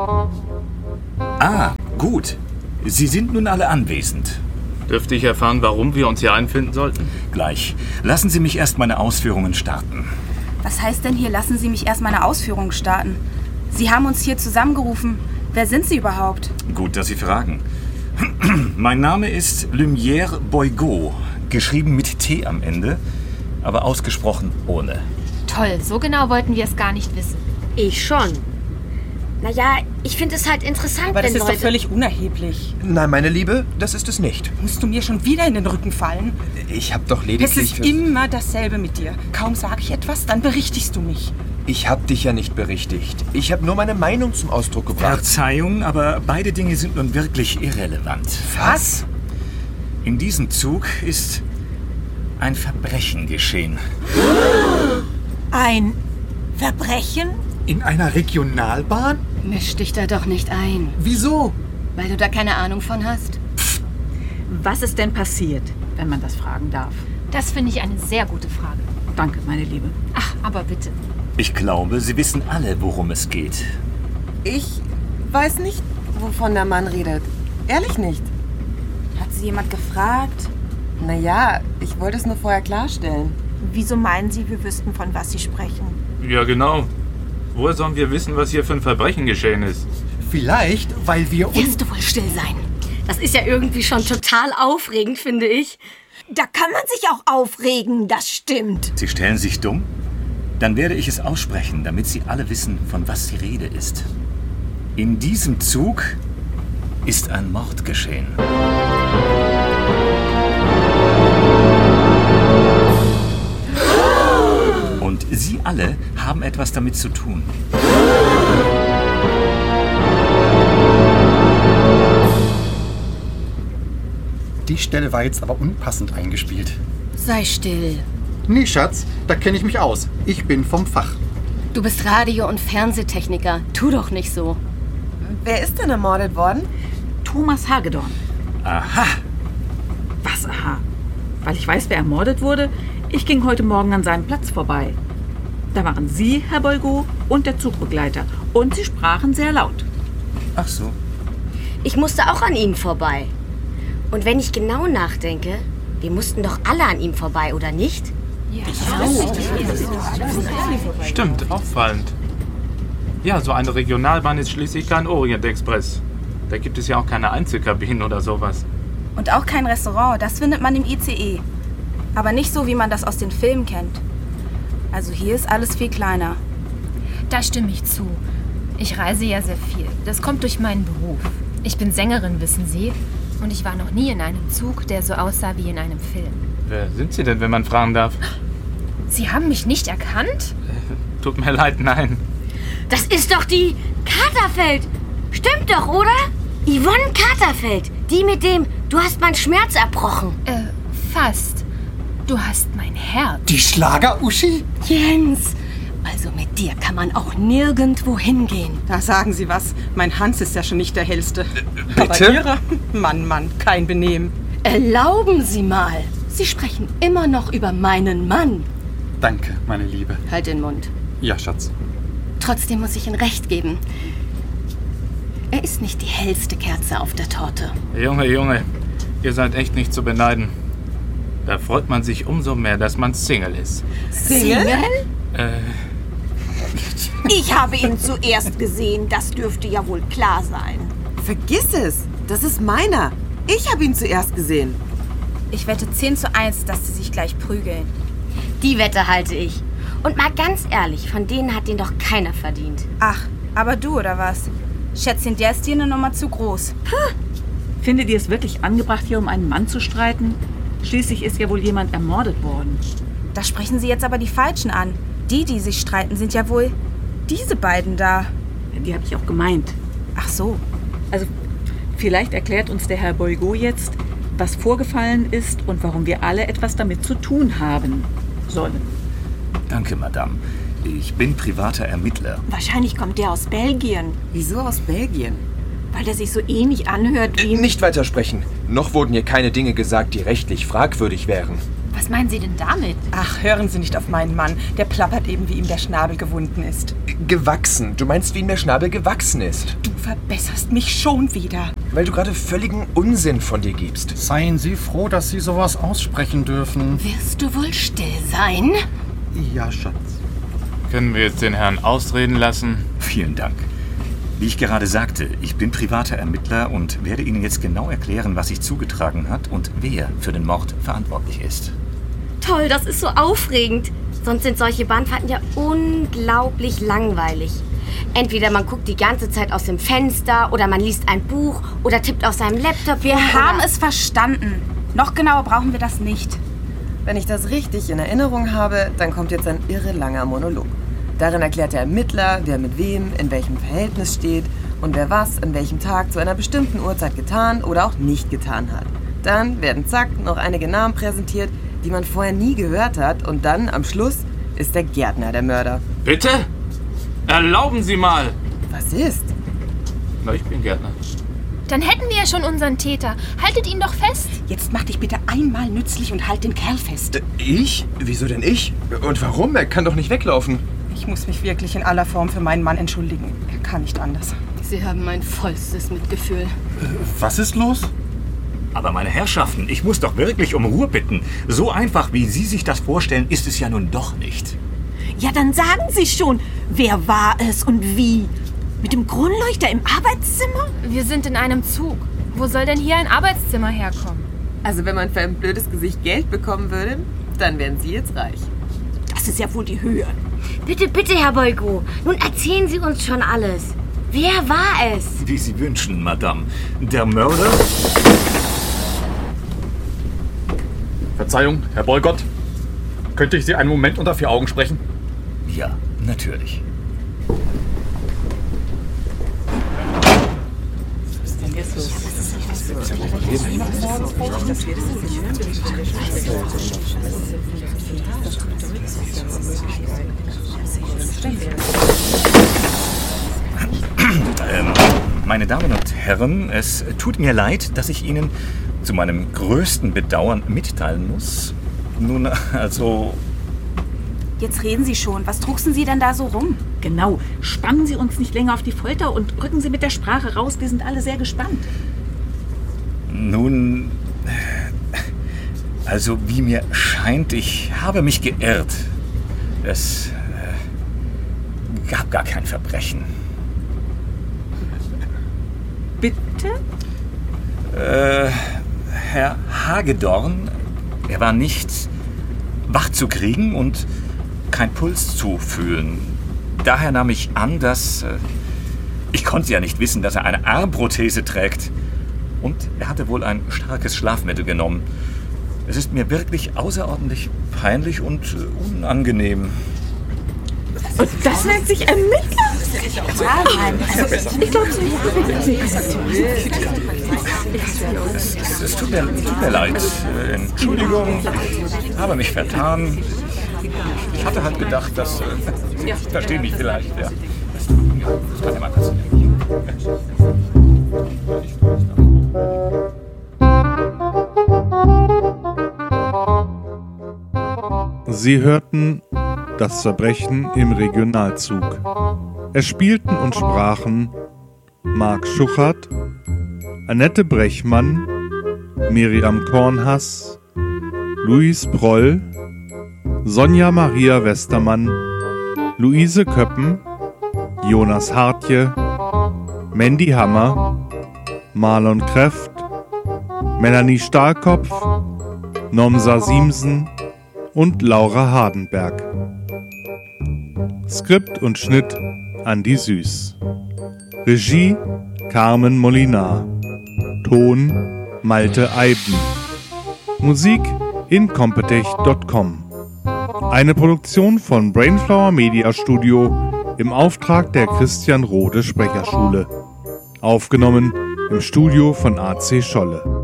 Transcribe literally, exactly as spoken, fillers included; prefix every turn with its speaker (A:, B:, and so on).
A: Ah, gut. Sie sind nun alle anwesend.
B: Dürfte ich erfahren, warum wir uns hier einfinden sollten?
A: Gleich. Lassen Sie mich erst meine Ausführungen starten.
C: Was heißt denn hier, lassen Sie mich erst meine Ausführungen starten? Sie haben uns hier zusammengerufen. Wer sind Sie überhaupt?
A: Gut, dass Sie fragen. Mein Name ist Lumière Boigot, geschrieben mit T am Ende, aber ausgesprochen ohne.
D: Toll, so genau wollten wir es gar nicht wissen.
E: Ich schon. Naja, ich finde es halt interessant,
F: Aber das
E: wenn
F: ist
E: Leute...
F: doch völlig unerheblich.
G: Nein, meine Liebe, das ist es nicht.
F: Musst du mir schon wieder in den Rücken fallen?
G: Ich habe doch
F: Es
G: lediglich...
F: ist immer dasselbe mit dir. Kaum sage ich etwas, dann berichtigst du mich.
G: Ich habe dich ja nicht berichtigt. Ich habe nur meine Meinung zum Ausdruck gebracht.
A: Verzeihung, aber beide Dinge sind nun wirklich irrelevant.
G: Was?
A: In diesem Zug ist ein Verbrechen geschehen.
F: Ein Verbrechen?
H: In einer Regionalbahn?
D: Misch dich da doch nicht ein.
H: Wieso?
D: Weil du da keine Ahnung von hast.
I: Was ist denn passiert, wenn man das fragen darf?
D: Das finde ich eine sehr gute Frage.
I: Danke, meine Liebe.
D: Ach, aber bitte.
A: Ich glaube, Sie wissen alle, worum es geht.
J: Ich weiß nicht, wovon der Mann redet. Ehrlich nicht.
C: Hat Sie jemand gefragt?
J: Naja, ich wollte es nur vorher klarstellen.
F: Wieso meinen Sie, wir wüssten, von was Sie sprechen?
B: Ja, genau. Woher sollen wir wissen, was hier für ein Verbrechen geschehen ist?
H: Vielleicht, weil wir uns...
E: Wirst du wohl still sein? Das ist ja irgendwie schon total aufregend, finde ich.
F: Da kann man sich auch aufregen, das stimmt.
A: Sie stellen sich dumm? Dann werde ich es aussprechen, damit Sie alle wissen, von was die Rede ist. In diesem Zug ist ein Mord geschehen. Und Sie alle haben etwas damit zu tun.
H: Die Stelle war jetzt aber unpassend eingespielt.
D: Sei still.
H: Nee, Schatz, da kenne ich mich aus. Ich bin vom Fach.
D: Du bist Radio- und Fernsehtechniker. Tu doch nicht so.
J: Wer ist denn ermordet worden?
I: Thomas Hagedorn.
A: Aha!
I: Was, aha? Weil ich weiß, wer ermordet wurde? Ich ging heute Morgen an seinem Platz vorbei. Da waren Sie, Herr Boigot, und der Zugbegleiter. Und Sie sprachen sehr laut.
A: Ach so.
E: Ich musste auch an Ihnen vorbei. Und wenn ich genau nachdenke, wir mussten doch alle an ihm vorbei, oder nicht?
B: Stimmt, auffallend. Ja, so eine Regionalbahn ist schließlich kein Orient-Express. Da gibt es ja auch keine Einzelkabinen oder sowas.
C: Und auch kein Restaurant, das findet man im I C E. Aber nicht so, wie man das aus den Filmen kennt. Also hier ist alles viel kleiner.
D: Da stimme ich zu. Ich reise ja sehr viel. Das kommt durch meinen Beruf. Ich bin Sängerin, wissen Sie. Und ich war noch nie in einem Zug, der so aussah wie in einem Film.
B: Wer sind Sie denn, wenn man fragen darf?
D: Sie haben mich nicht erkannt?
B: Tut mir leid, nein.
E: Das ist doch die Katerfeld. Stimmt doch, oder? Yvonne Katerfeld. Die mit dem, du hast meinen Schmerz erbrochen.
D: Äh, fast. Du hast mein Herz.
H: Die Schlager-Uschi?
F: Jens, also mit dir kann man auch nirgendwo hingehen. Da sagen Sie was. Mein Hans ist ja schon nicht der hellste.
G: Bitte?
F: Aber Ihrer? Mann, Mann, kein Benehmen.
D: Erlauben Sie mal. Sie sprechen immer noch über meinen Mann.
H: Danke, meine Liebe.
D: Halt den Mund.
H: Ja, Schatz.
D: Trotzdem muss ich Ihnen recht geben. Er ist nicht die hellste Kerze auf der Torte.
B: Junge, Junge, ihr seid echt nicht zu beneiden. Da freut man sich umso mehr, dass man Single ist.
F: Single?
B: Äh,
F: Ich habe ihn zuerst gesehen, das dürfte ja wohl klar sein.
J: Vergiss es. Das ist meiner. Ich habe ihn zuerst gesehen.
C: Ich wette zehn zu eins, dass sie sich gleich prügeln.
E: Die Wette halte ich. Und mal ganz ehrlich, von denen hat den doch keiner verdient.
C: Ach, aber du oder was? Schätzchen, der ist dir eine Nummer zu groß.
I: Findet ihr es wirklich angebracht, hier um einen Mann zu streiten? Schließlich ist ja wohl jemand ermordet worden.
C: Da sprechen Sie jetzt aber die Falschen an. Die, die sich streiten, sind ja wohl diese beiden da.
I: Die habe ich auch gemeint.
C: Ach so.
I: Also, vielleicht erklärt uns der Herr Boigot jetzt, was vorgefallen ist und warum wir alle etwas damit zu tun haben sollen.
A: Danke, Madame. Ich bin privater Ermittler.
F: Wahrscheinlich kommt der aus Belgien,
J: Wieso aus Belgien?
F: weil der sich so ähnlich anhört wie...
G: Nicht weitersprechen. Noch wurden hier keine Dinge gesagt, die rechtlich fragwürdig wären.
D: Was meinen Sie denn damit?
F: Ach, hören Sie nicht auf meinen Mann. Der plappert eben, wie ihm der Schnabel gewunden ist.
G: Gewachsen. Du meinst, wie ihm der Schnabel gewachsen ist.
F: Du verbesserst mich schon wieder.
G: Weil du gerade völligen Unsinn von dir gibst.
H: Seien Sie froh, dass Sie sowas aussprechen dürfen.
E: Wirst du wohl still sein?
H: Ja, Schatz.
B: Können wir jetzt den Herrn ausreden lassen?
A: Vielen Dank. Wie ich gerade sagte, ich bin privater Ermittler und werde Ihnen jetzt genau erklären, was sich zugetragen hat und wer für den Mord verantwortlich ist.
E: Toll, das ist so aufregend. Sonst sind solche Bahnfahrten ja unglaublich langweilig. Entweder man guckt die ganze Zeit aus dem Fenster oder man liest ein Buch oder tippt auf seinem Laptop.
C: Wir
E: rum,
C: haben
E: oder
C: es verstanden. Noch genauer brauchen wir das nicht.
J: Wenn ich das richtig in Erinnerung habe, dann kommt jetzt ein irre langer Monolog. Darin erklärt der Ermittler, wer mit wem in welchem Verhältnis steht und wer was an welchem Tag zu einer bestimmten Uhrzeit getan oder auch nicht getan hat. Dann werden zack noch einige Namen präsentiert, die man vorher nie gehört hat, und dann am Schluss ist der Gärtner der Mörder.
B: Bitte? Erlauben Sie mal!
J: Was ist?
B: Na, ich bin Gärtner.
D: Dann hätten wir ja schon unseren Täter. Haltet ihn doch fest.
F: Jetzt mach dich bitte einmal nützlich und halt den Kerl fest.
G: Äh, ich? Wieso denn ich? Und warum? Er kann doch nicht weglaufen.
F: Ich muss mich wirklich in aller Form für meinen Mann entschuldigen. Er kann nicht anders.
E: Sie haben mein vollstes Mitgefühl.
H: Was ist los?
A: Aber meine Herrschaften, ich muss doch wirklich um Ruhe bitten. So einfach, wie Sie sich das vorstellen, ist es ja nun doch nicht.
K: Ja, dann sagen Sie schon, wer war es und wie? Mit dem Kronleuchter im Arbeitszimmer?
D: Wir sind in einem Zug. Wo soll denn hier ein Arbeitszimmer herkommen?
J: Also wenn man für ein blödes Gesicht Geld bekommen würde, dann wären Sie jetzt reich.
K: Das ist ja wohl die Höhe.
E: Bitte, bitte, Herr Boyko. Nun erzählen Sie uns schon alles. Wer war es?
A: Wie Sie wünschen, Madame. Der Mörder?
H: Verzeihung, Herr Bollgott. Könnte ich Sie einen Moment unter vier Augen sprechen?
A: Ja, natürlich. ähm, meine Damen und Herren, es tut mir leid, dass ich Ihnen zu meinem größten Bedauern mitteilen muss. Nun, also...
C: Jetzt reden Sie schon. Was drucksen Sie denn da so rum?
I: Genau. Spannen Sie uns nicht länger auf die Folter und rücken Sie mit der Sprache raus. Wir sind alle sehr gespannt.
A: Nun, also wie mir scheint, ich habe mich geirrt. Es äh, gab gar kein Verbrechen.
I: Bitte?
A: Äh, Herr Hagedorn, er war nicht wach zu kriegen und kein Puls zu fühlen. Daher nahm ich an, dass... Äh, ich konnte ja nicht wissen, dass er eine Armprothese trägt. Und er hatte wohl ein starkes Schlafmittel genommen. Es ist mir wirklich außerordentlich peinlich und äh, unangenehm.
K: Und das nennt sich Ermittler?
A: Ich glaube, es, es, es tut, mir, tut mir leid. Äh, Entschuldigung, ich habe mich vertan. Ich hatte halt gedacht, dass... Äh, ja. Verstehen mich vielleicht, ja. Das, das kann ja mal passieren.
L: Sie hörten Das Verbrechen im Regionalzug. Es spielten und sprachen Marc Schuchert, Annette Brechmann, Miriam Kornhass, Luis Proll, Sonja Maria Westermann, Luise Köppen, Jonas Hartje, Mandy Hammer, Marlon Kreft, Melanie Stahlkopf, Nomsa Siemsen und Laura Hardenberg. Skript und Schnitt Andi Süß. Regie Carmen Molinar. Ton Malte Eiben. Musik incompetech punkt com. Eine Produktion von Brainflower Media Studio im Auftrag der Christian Rode Sprecherschule. Aufgenommen im Studio von A C Scholle.